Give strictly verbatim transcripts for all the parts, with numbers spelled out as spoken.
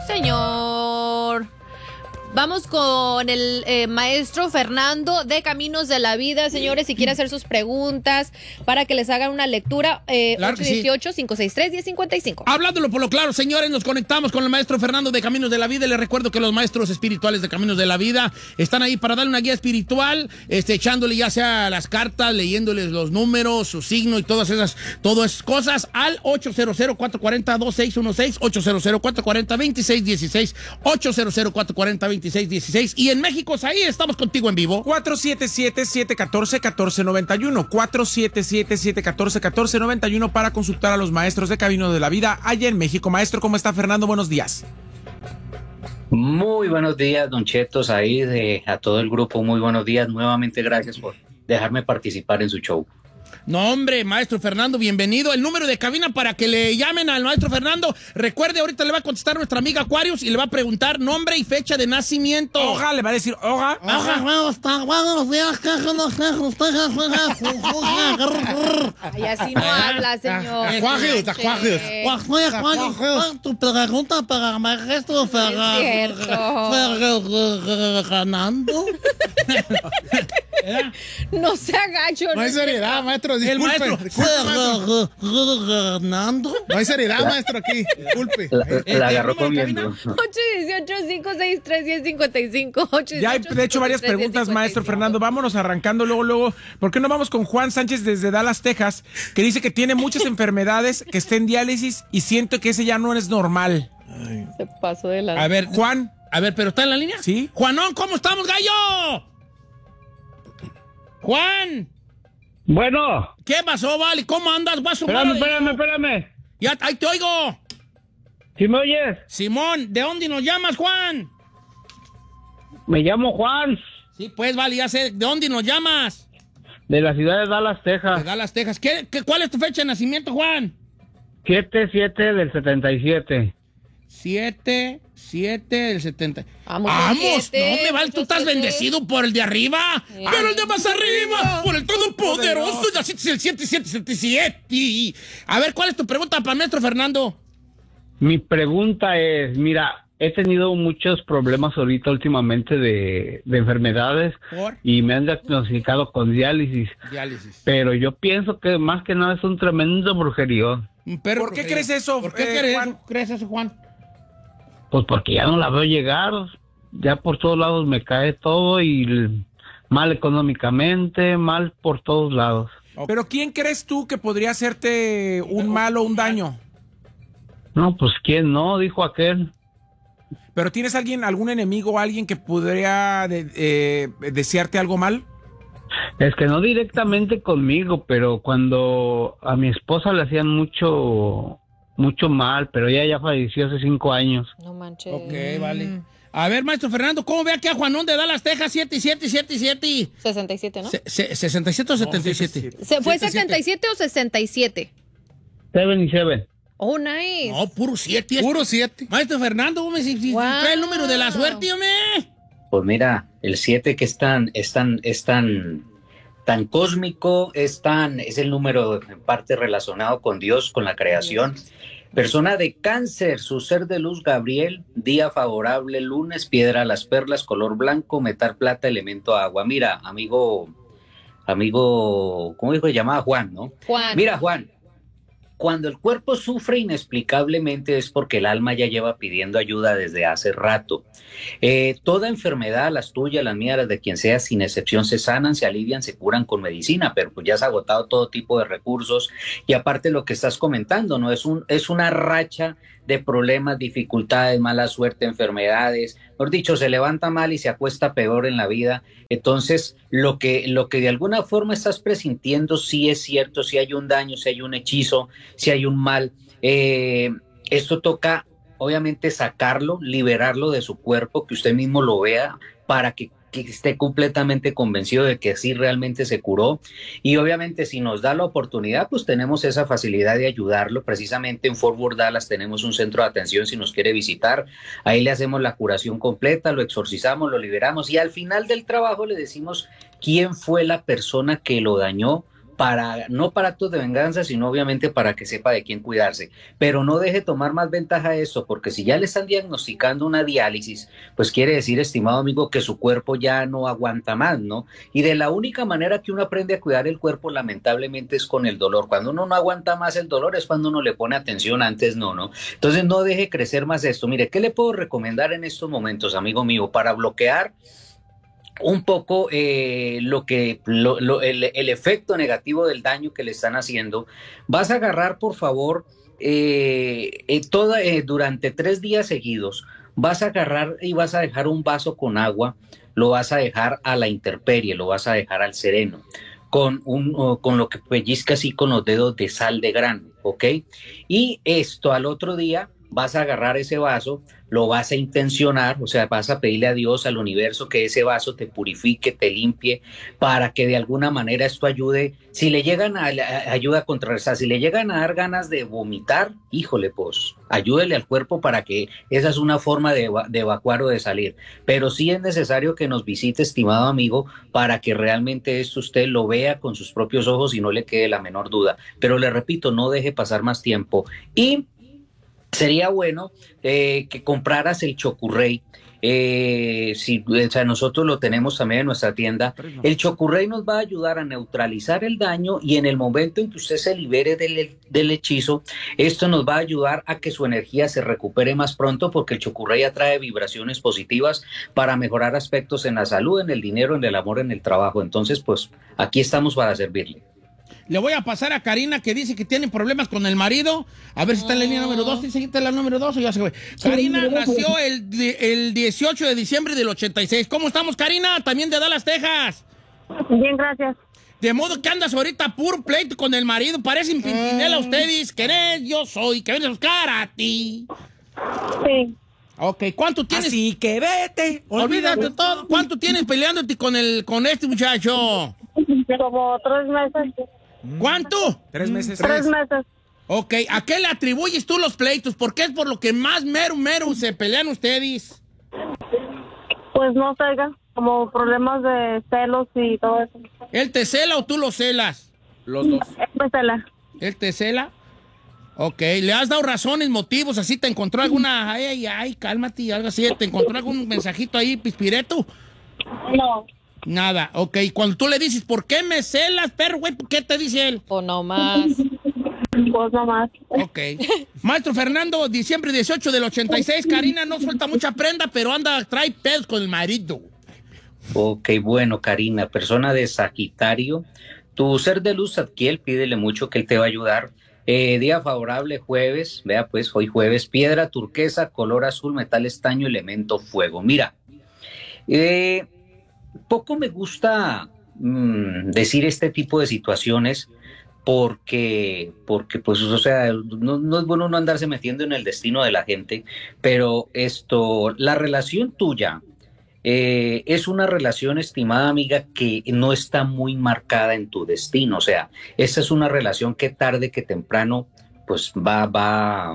señor. Vamos con el eh, maestro Fernando de Caminos de la Vida, señores, si quiere hacer sus preguntas para que les hagan una lectura, eh, claro ocho uno ocho, cinco seis tres, uno cero cinco cinco. Hablándolo por lo claro, señores, nos conectamos con el maestro Fernando de Caminos de la Vida y les recuerdo que los maestros espirituales de Caminos de la Vida están ahí para darle una guía espiritual, este, echándole ya sea las cartas, leyéndoles los números, su signo y todas esas, todas esas cosas al ocho cero cero, cuatro cuatro cero, dos seis uno seis, ocho cero cero, cuatro cuatro cero, dos seis uno seis, ocho cero cero, cuatro cuatro cero, dos seis uno seis. Y en México, ahí estamos contigo en vivo. cuatro siete siete, siete uno cuatro, uno cuatro nueve uno. cuatro siete siete, siete uno cuatro, uno cuatro nueve uno para consultar a los maestros de Camino de la Vida allá en México. Maestro, ¿cómo está, Fernando? Buenos días. Muy buenos días, don Chetos, ahí de, a todo el grupo. Muy buenos días. Nuevamente, gracias por dejarme participar en su show. No, hombre, maestro Fernando, bienvenido. El número de cabina para que le llamen al maestro Fernando. Recuerde, ahorita le va a contestar nuestra amiga Aquarius y le va a preguntar nombre y fecha de nacimiento. Oja, le va a decir, oja. Oja, buenos días, Ay, así no habla, señor. Cuajios, cuajios. Cuajios, tu pregunta para maestro Fernando. No se agacho. No hay seriedad, maestro, disculpe. El maestro Fernando. No hay seriedad, maestro, aquí, disculpe. La, la agarró comiendo. ocho uno ocho, cinco seis tres, uno cero cinco cinco. Ya hay, de hecho, varias preguntas, maestro Fernando. Vámonos arrancando luego, luego. ¿Por qué no vamos con Juan Sánchez desde Dallas, Texas, que dice que tiene muchas enfermedades, que está en diálisis y siento que ese ya no es normal? Ay. Se pasó de la... A ver, Juan. A ver, ¿pero está en la línea? Sí. Juanón, ¿cómo estamos, gallo? Juan. Bueno. ¿Qué pasó, vale? ¿Cómo andas, guaso? Espérame, espérame, espérame. Ya, ahí te oigo. ¿Sí me oyes? Simón, ¿de dónde nos llamas, Juan? Me llamo Juan. Sí, pues, vale, ya sé. ¿De dónde nos llamas? De la ciudad de Dallas, Texas. De Dallas, Texas. ¿Qué, qué, ¿Cuál es tu fecha de nacimiento, Juan? siete siete del setenta y siete. siete, siete del setenta. Vamos, ¡Vamos! siete, No, me vale, tú estás siete. bendecido por el de arriba. Sí. Pero el de más arriba, por el todopoderoso. Ya es el siete siete siete siete. A ver, ¿cuál es tu pregunta para el maestro Fernando? Mi pregunta es, mira, he tenido muchos problemas ahorita últimamente de, de enfermedades. ¿Por? Y me han diagnosticado con diálisis. Diálisis. Pero yo pienso que más que nada es un tremendo brujerío. Pero, ¿Por qué crees eso, ¿Por qué eh, crees, Juan? eso, crees eso, Juan? Pues porque ya no la veo llegar. Ya por todos lados me cae todo y mal económicamente, mal por todos lados. Pero ¿quién crees tú que podría hacerte un mal o un daño? No, pues quién no, dijo aquel. ¿Pero tienes alguien, algún enemigo o alguien que podría de- eh, desearte algo mal? Es que no directamente conmigo, pero cuando a mi esposa le hacían mucho, mucho mal, pero ella ya falleció hace cinco años. No manches. Ok, vale. A ver, maestro Fernando, ¿cómo ve aquí a Juanón de Dallas, Texas? siete siete siete siete. sesenta y siete, ¿no? Se- se- ¿sesenta y siete o setenta y siete? ¿Se ¿Fue siete, setenta y siete o sesenta y siete? Seven y seven. Oh, nice. No, puro siete. Puro siete. Maestro Fernando, hombre, si, si- si Wow. trae el número de la suerte, hombre. Pues mira, el siete que es tan, es tan, es tan, tan cósmico, es tan, es el número en parte relacionado con Dios, con la creación. Persona de Cáncer, su ser de luz Gabriel, día favorable, lunes, piedra las perlas, color blanco, metal plata, elemento agua. Mira, amigo, amigo, ¿cómo dijo? Se llamaba Juan, ¿no? Juan. Mira, Juan, cuando el cuerpo sufre inexplicablemente es porque el alma ya lleva pidiendo ayuda desde hace rato. Eh, toda enfermedad, las tuyas, las mías, las de quien sea, sin excepción, se sanan, se alivian, se curan con medicina, pero pues ya has agotado todo tipo de recursos y aparte lo que estás comentando, ¿no? Es un, es una racha de problemas, dificultades, mala suerte, enfermedades, mejor dicho, se levanta mal y se acuesta peor en la vida. Entonces, lo que, lo que de alguna forma estás presintiendo sí es cierto, si hay un daño, si hay un hechizo, si hay un mal. Eh, esto toca, obviamente, sacarlo, liberarlo de su cuerpo, que usted mismo lo vea para que, que esté completamente convencido de que sí realmente se curó. Y obviamente si nos da la oportunidad, pues tenemos esa facilidad de ayudarlo. Precisamente en Fort Worth, Dallas, tenemos un centro de atención si nos quiere visitar. Ahí le hacemos la curación completa, lo exorcizamos, lo liberamos y al final del trabajo le decimos quién fue la persona que lo dañó para, no para actos de venganza, sino obviamente para que sepa de quién cuidarse. Pero no deje tomar más ventaja de eso, porque si ya le están diagnosticando una diálisis, pues quiere decir, estimado amigo, que su cuerpo ya no aguanta más, ¿no? Y de la única manera que uno aprende a cuidar el cuerpo, lamentablemente, es con el dolor. Cuando uno no aguanta más el dolor es cuando uno le pone atención, antes no, ¿no? Entonces no deje crecer más esto. Mire, ¿qué le puedo recomendar en estos momentos, amigo mío, para bloquear un poco eh, lo que lo, lo, el, el efecto negativo del daño que le están haciendo? Vas a agarrar, por favor, eh, eh, toda, eh, durante tres días seguidos, vas a agarrar y vas a dejar un vaso con agua, lo vas a dejar a la intemperie, lo vas a dejar al sereno, con, un, uh, con lo que pellizca así con los dedos de sal de grano, ¿ok? Y esto al otro día vas a agarrar ese vaso, lo vas a intencionar, o sea, vas a pedirle a Dios, al universo, que ese vaso te purifique, te limpie, para que de alguna manera esto ayude. Si le llegan a, a ayuda a contrarrestar, si le llegan a dar ganas de vomitar, híjole, pues, ayúdele al cuerpo para que esa es una forma de, de evacuar o de salir. Pero sí es necesario que nos visite, estimado amigo, para que realmente esto usted lo vea con sus propios ojos y no le quede la menor duda. Pero le repito, no deje pasar más tiempo. Y sería bueno eh, que compraras el Chocurrey. Eh, si, o sea, nosotros lo tenemos también en nuestra tienda. El Chocurrey nos va a ayudar a neutralizar el daño, y en el momento en que usted se libere del, del hechizo, esto nos va a ayudar a que su energía se recupere más pronto, porque el Chocurrey atrae vibraciones positivas para mejorar aspectos en la salud, en el dinero, en el amor, en el trabajo. Entonces, pues, aquí estamos para servirle. Le voy a pasar a Karina, que dice que tiene problemas con el marido. A ver si está en la línea número dos. ¿Dice que está en la número dos o ya se fue? Karina nació el, el dieciocho de diciembre del ochenta y seis. ¿Cómo estamos, Karina? También de Dallas, Texas. Bien, gracias. De modo que andas ahorita puro pleito con el marido. Parecen Pimpinela ustedes. ¿Querés? Yo soy. Que vienes a buscar a ti. Sí. Ok, ¿cuánto tienes? Así que vete. Olvídate todo. ¿Cuánto tienes peleándote con, el, con este muchacho? Como tres meses. ¿Cuánto? Tres meses. Tres meses. Ok, ¿a qué le atribuyes tú los pleitos? Porque es por lo que más mero, mero se pelean ustedes. Pues no sé, como problemas de celos y todo eso. ¿Él te cela o tú lo celas? Los dos. Él me cela. ¿Él te cela? Ok, ¿le has dado razones, motivos? ¿Así te encontró alguna? Ay, ay, ay, cálmate, algo así. ¿Te encontró algún mensajito ahí, pispireto? No. Nada, ok. Cuando tú le dices, ¿por qué me celas, perro, güey? ¿Qué te dice él? O no más. Pues no más. Ok. Maestro Fernando, diciembre dieciocho del ochenta y seis. Karina no suelta mucha prenda, pero anda, trae pedos con el marido. Ok, bueno, Karina, persona de Sagitario, tu ser de luz Zadkiel, pídele mucho que él te va a ayudar. Eh, día favorable, jueves, vea pues, hoy jueves, piedra turquesa, color azul, metal estaño, elemento fuego. Mira, eh... poco me gusta mmm, decir este tipo de situaciones porque, porque pues, o sea, no, no es bueno no andarse metiendo en el destino de la gente, pero esto, la relación tuya eh, es una relación, estimada amiga, que no está muy marcada en tu destino. O sea, esta es una relación que tarde que temprano, pues va, va,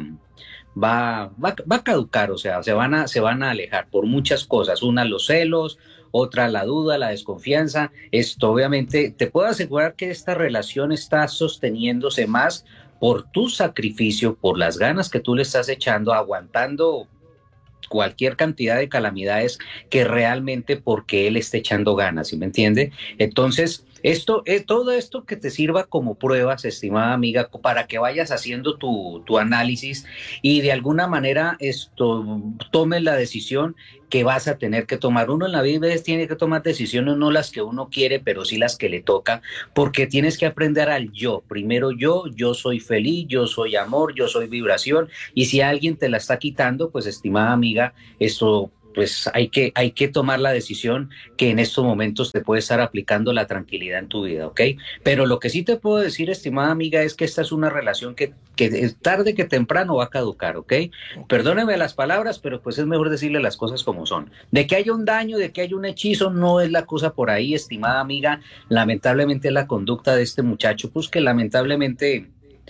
va, va, va a caducar, o sea, se van a, se van a alejar por muchas cosas. Una, los celos; otra, la duda, la desconfianza. Esto, obviamente, te puedo asegurar que esta relación está sosteniéndose más por tu sacrificio, por las ganas que tú le estás echando, aguantando cualquier cantidad de calamidades, que realmente porque él esté echando ganas, ¿sí me entiende? Entonces, esto, eh, todo esto que te sirva como pruebas, estimada amiga, para que vayas haciendo tu, tu análisis y de alguna manera esto tomes la decisión que vas a tener que tomar. Uno en la vida a veces tiene que tomar decisiones, no las que uno quiere, pero sí las que le toca, porque tienes que aprender al yo. Primero yo, yo soy feliz, yo soy amor, yo soy vibración, y si alguien te la está quitando, pues estimada amiga, esto pues hay que, hay que tomar la decisión que en estos momentos te puede estar aplicando la tranquilidad en tu vida, ¿ok? Pero lo que sí te puedo decir, estimada amiga, es que esta es una relación que, que tarde que temprano va a caducar, ¿ok? Perdóneme las palabras, pero pues es mejor decirle las cosas como son. De que haya un daño, de que haya un hechizo, no es la cosa por ahí, estimada amiga. Lamentablemente la conducta de este muchacho, pues que lamentablemente...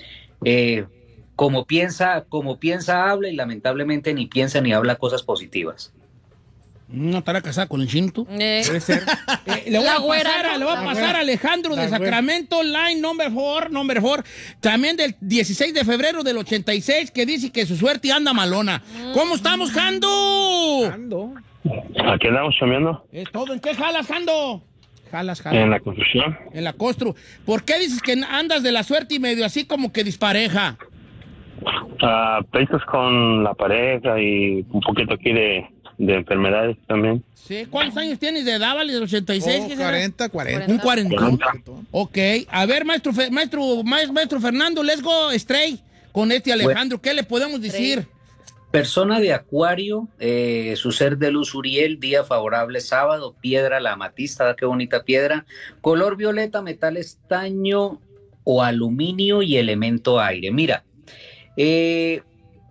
Eh, como piensa, como piensa, habla, y lamentablemente ni piensa ni habla cosas positivas. ¿No estará casada con el Chinto? Eh. Puede ser. Eh, le voy La a güera, pasar, a, ¿no? le voy a La pasar güera. a Alejandro de La güera. Sacramento, line number four, number four, también del dieciséis de febrero del ochenta y seis, que dice que su suerte anda malona. ¿Cómo estamos, Jando? Ando. Aquí andamos chambeando Es todo. ¿En qué jalas, Jando? Jalas, jalas. en la construcción. En la costru. ¿Por qué dices que andas de la suerte y medio así como que dispareja? Ah, pleitos con la pareja y un poquito aquí de, de enfermedades también. Sí. ¿Cuántos años tienes de edad, vale? ¿Del ochenta y seis? Oh, ¿Qué será? cuarenta, cuarenta. Un cuarentón. cuarenta. Ok. A ver, maestro, Fe- maestro, maestro, maestro Fernando, let's go straight con este Alejandro. ¿Qué le podemos decir? Persona de Acuario, eh, su ser de luz Uriel, día favorable sábado, piedra la amatista, qué bonita piedra, color violeta, metal estaño o aluminio y elemento aire. Mira, eh,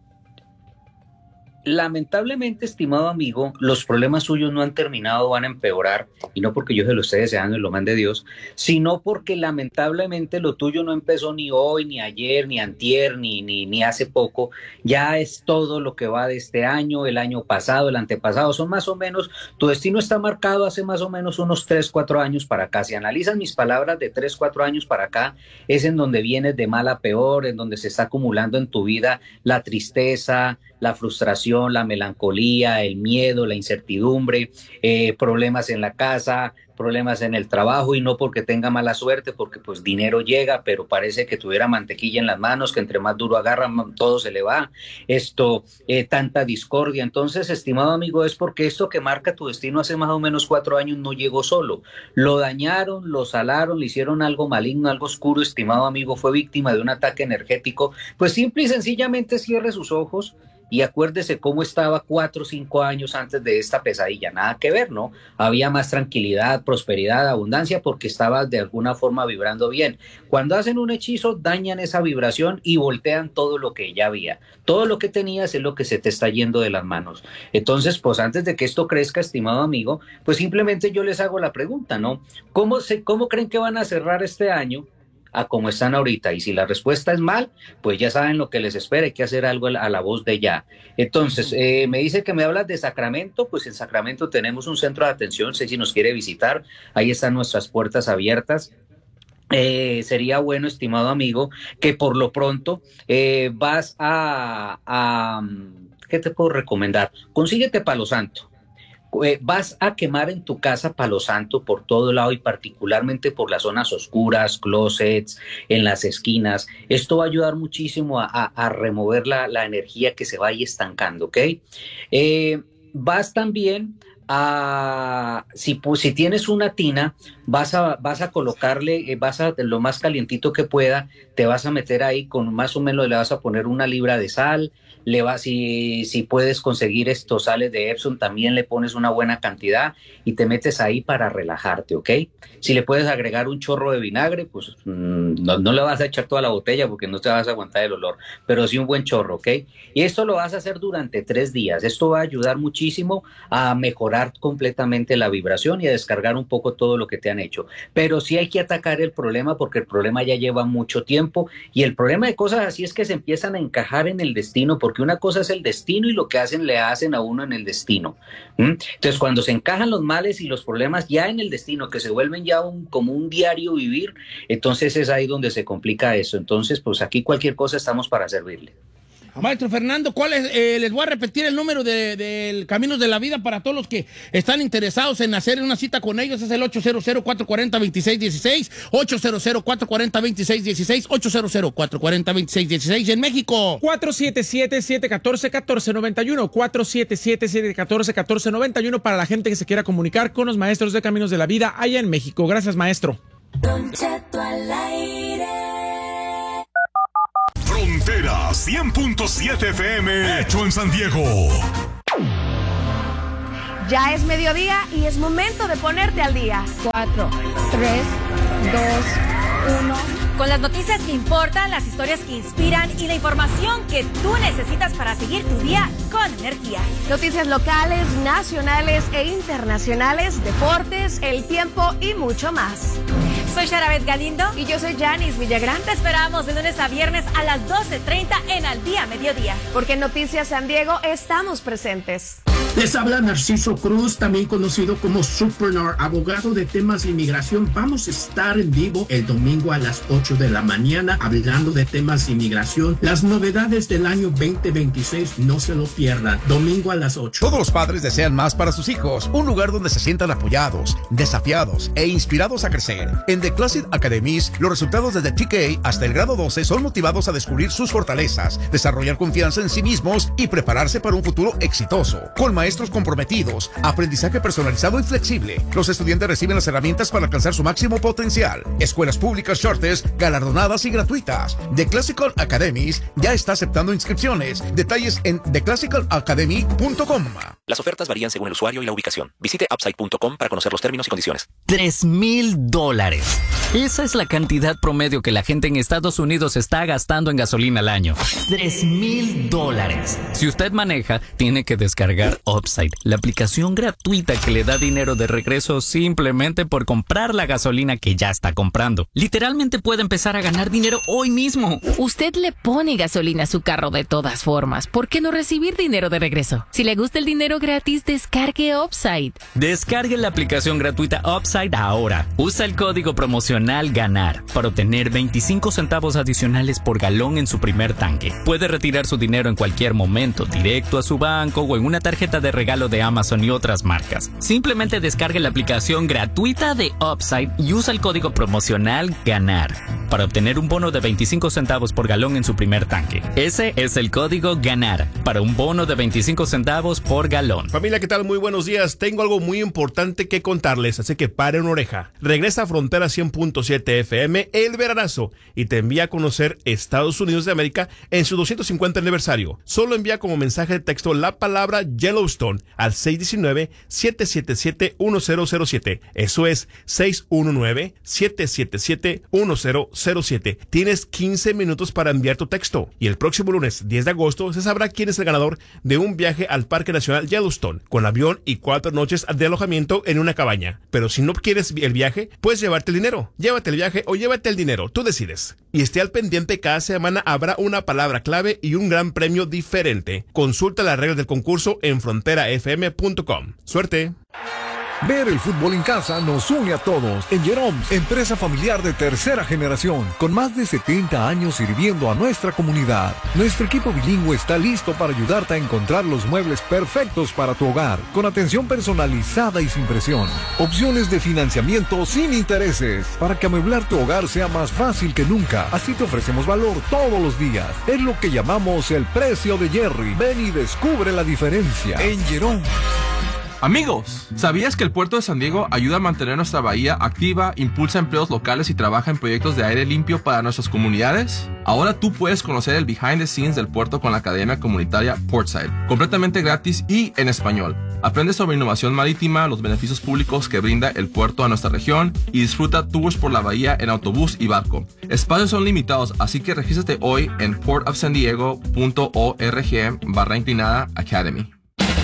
lamentablemente, estimado amigo, los problemas suyos no han terminado, van a empeorar, y no porque yo se lo esté deseando en lo mande Dios, sino porque lamentablemente lo tuyo no empezó ni hoy, ni ayer, ni antier, ni, ni, ni hace poco, ya es todo lo que va de este año, el año pasado, el antepasado, son más o menos, tu destino está marcado hace más o menos unos tres, cuatro años para acá. Si analizan mis palabras de tres, cuatro años para acá, es en donde vienes de mal a peor, en donde se está acumulando en tu vida la tristeza, la frustración, la melancolía, el miedo, la incertidumbre, eh, problemas en la casa, problemas en el trabajo, y no porque tenga mala suerte, porque pues dinero llega, pero parece que tuviera mantequilla en las manos, que entre más duro agarra, todo se le va. Esto, eh, tanta discordia. Entonces, estimado amigo, es porque esto que marca tu destino hace más o menos cuatro años no llegó solo. Lo dañaron, lo salaron, le hicieron algo maligno, algo oscuro, estimado amigo, fue víctima de un ataque energético. Pues simple y sencillamente cierre sus ojos y acuérdese cómo estaba cuatro o cinco años antes de esta pesadilla. Nada que ver, ¿no? Había más tranquilidad, prosperidad, abundancia, porque estaba de alguna forma vibrando bien. Cuando hacen un hechizo, dañan esa vibración y voltean todo lo que ya había. Todo lo que tenías es lo que se te está yendo de las manos. Entonces, pues antes de que esto crezca, estimado amigo, pues simplemente yo les hago la pregunta, ¿no? ¿Cómo, se, cómo creen que van a cerrar este año a como están ahorita? Y si la respuesta es mal, pues ya saben lo que les espera, hay que hacer algo a la voz de ya. Entonces, eh, me dice que me hablas de Sacramento, pues en Sacramento tenemos un centro de atención, sé si nos quiere visitar, ahí están nuestras puertas abiertas. Eh, sería bueno, estimado amigo, que por lo pronto eh, vas a, a, ¿qué te puedo recomendar? Consíguete Palo Santo. Eh, vas a quemar en tu casa Palo Santo por todo lado y particularmente por las zonas oscuras, closets, en las esquinas. Esto va a ayudar muchísimo a, a, a remover la, la energía que se va ahí estancando, ¿ok? Eh, vas también a, si, pues, si tienes una tina, vas a, vas a colocarle, eh, vas a, lo más calientito que pueda, te vas a meter ahí con más o menos, le vas a poner una libra de sal, le vas, si, si puedes conseguir estos sales de Epsom, también le pones una buena cantidad y te metes ahí para relajarte, ¿ok? Si le puedes agregar un chorro de vinagre, pues mmm, no, no le vas a echar toda la botella porque no te vas a aguantar el olor, pero sí un buen chorro, ¿ok? Y esto lo vas a hacer durante tres días. Esto va a ayudar muchísimo a mejorar completamente la vibración y a descargar un poco todo lo que te han hecho. Pero sí hay que atacar el problema porque el problema ya lleva mucho tiempo y el problema de cosas así es que se empiezan a encajar en el destino, porque una cosa es el destino y lo que hacen le hacen a uno en el destino. ¿Mm? Entonces, cuando se encajan los males y los problemas ya en el destino, que se vuelven ya un, como un diario vivir, entonces es ahí donde se complica eso. Entonces, pues aquí cualquier cosa estamos para servirle. Maestro Fernando, ¿cuál es? Eh, les voy a repetir el número de, de Caminos de la Vida para todos los que están interesados en hacer una cita con ellos. Es el ocho cero cero, cuatro cuatro cero, dos seis uno seis, ocho cero cero, cuatro cuatro cero, dos seis uno seis, ocho cero cero, cuatro cuatro cero, dos seis uno seis en México. cuatro siete siete, siete uno cuatro, uno cuatro nueve uno, cuatro siete siete, siete uno cuatro, uno cuatro nueve uno para la gente que se quiera comunicar con los maestros de Caminos de la Vida allá en México. Gracias, maestro. Don Cheto al aire. Frontera cien punto siete F M, hecho en San Diego. Ya es mediodía y es momento de ponerte al día. Cuatro, tres, dos, uno. Con las noticias que importan, las historias que inspiran y la información que tú necesitas para seguir tu día con energía. Noticias locales, nacionales e internacionales, deportes, el tiempo y mucho más. Soy Sharabet Galindo y yo soy Janice Villagrán. Te esperamos de lunes a viernes a las doce treinta en Al Día Mediodía. Porque en Noticias San Diego estamos presentes. Les habla Narciso Cruz, también conocido como Supernar, abogado de temas de inmigración. Vamos a estar en vivo el domingo a las ocho de la mañana hablando de temas de inmigración. Las novedades del año veinte veintiséis, no se lo pierdan. Domingo a las ocho. Todos los padres desean más para sus hijos. Un lugar donde se sientan apoyados, desafiados e inspirados a crecer. En The Classic Academies, los resultados desde T K A hasta el grado doce son motivados a descubrir sus fortalezas, desarrollar confianza en sí mismos y prepararse para un futuro exitoso. Con maestros comprometidos, aprendizaje personalizado y flexible, los estudiantes reciben las herramientas para alcanzar su máximo potencial. Escuelas públicas Charters, galardonadas y gratuitas. The Classical Academies ya está aceptando inscripciones. Detalles en the classical academy punto com. Las ofertas varían según el usuario y la ubicación. Visite upside punto com para conocer los términos y condiciones. Tres mil dólares. Esa es la cantidad promedio que la gente en Estados Unidos está gastando en gasolina al año. Tres mil dólares. Si usted maneja, tiene que descargar Upside, la aplicación gratuita que le da dinero de regreso simplemente por comprar la gasolina que ya está comprando. Literalmente puede empezar a ganar dinero hoy mismo. Usted le pone gasolina a su carro de todas formas. ¿Por qué no recibir dinero de regreso? Si le gusta el dinero gratis, descargue Upside. Descargue la aplicación gratuita Upside ahora. Usa el código promocional GANAR para obtener veinticinco centavos adicionales por galón en su primer tanque. Puede retirar su dinero en cualquier momento, directo a su banco o en una tarjeta de regalo de Amazon y otras marcas. Simplemente descargue la aplicación gratuita de Upside y usa el código promocional GANAR para obtener un bono de veinticinco centavos por galón en su primer tanque. Ese es el código GANAR para un bono de veinticinco centavos por galón. Familia, ¿qué tal? Muy buenos días. Tengo algo muy importante que contarles, así que paren una oreja. Regresa a Frontera cien punto siete F M el veranazo y te envía a conocer Estados Unidos de América en su doscientos cincuenta aniversario. Solo envía como mensaje de texto la palabra Yellowstone al seis uno nueve, siete siete siete, uno cero cero siete. Eso es seis uno nueve, siete siete siete, uno cero cero siete. Tienes quince minutos para enviar tu texto y el próximo lunes diez de agosto se sabrá quién es el ganador de un viaje al Parque Nacional Yellowstone con avión y cuatro noches de alojamiento en una cabaña. Pero si no quieres el viaje, puedes llevarte el dinero. Llévate el viaje o llévate el dinero, tú decides. Y esté al pendiente, cada semana habrá una palabra clave y un gran premio diferente. Consulta las reglas del concurso en frontera f m punto com. ¡Suerte! Ver el fútbol en casa nos une a todos. En Jerome's, empresa familiar de tercera generación, con más de setenta años sirviendo a nuestra comunidad. Nuestro equipo bilingüe está listo para ayudarte a encontrar los muebles perfectos para tu hogar, con atención personalizada y sin presión. Opciones de financiamiento sin intereses, para que amueblar tu hogar sea más fácil que nunca. Así te ofrecemos valor todos los días. Es lo que llamamos el precio de Jerry. Ven y descubre la diferencia. En Jerome's. Amigos, ¿sabías que el puerto de San Diego ayuda a mantener nuestra bahía activa, impulsa empleos locales y trabaja en proyectos de aire limpio para nuestras comunidades? Ahora tú puedes conocer el behind the scenes del puerto con la Academia Comunitaria Portside, completamente gratis y en español. Aprende sobre innovación marítima, los beneficios públicos que brinda el puerto a nuestra región y disfruta tours por la bahía en autobús y barco. Espacios son limitados, así que regístrate hoy en port of san diego punto org barra inclinada Academy.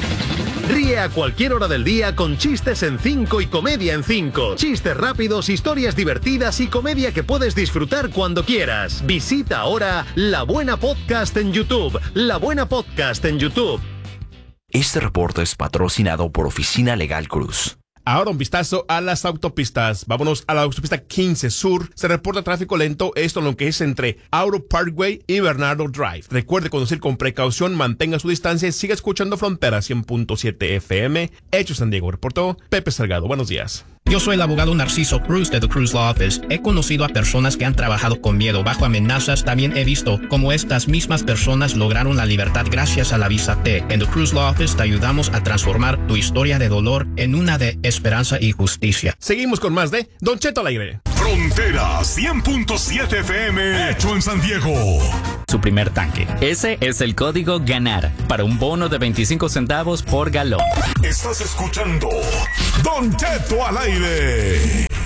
Ríe a cualquier hora del día con chistes en cinco y comedia en cinco. Chistes rápidos, historias divertidas y comedia que puedes disfrutar cuando quieras. Visita ahora La Buena Podcast en YouTube. La Buena Podcast en YouTube. Este reporte es patrocinado por Oficina Legal Cruz. Ahora un vistazo a las autopistas. Vámonos a la autopista quince Sur. Se reporta tráfico lento, esto en lo que es entre Auto Parkway y Bernardo Drive. Recuerde conducir con precaución, mantenga su distancia y siga escuchando Frontera cien punto siete F M. Hecho San Diego, reportó Pepe Salgado. Buenos días. Yo soy el abogado Narciso Cruz de The Cruz Law Office. He conocido a personas que han trabajado con miedo, bajo amenazas. También he visto cómo estas mismas personas lograron la libertad gracias a la visa T. En The Cruz Law Office te ayudamos a transformar tu historia de dolor en una de esperanza y justicia. Seguimos con más de Don Cheto al aire. Frontera cien punto siete F M, hecho en San Diego. Su primer tanque. Ese es el código GANAR para un bono de veinticinco centavos por galón. Estás escuchando Don Cheto al aire.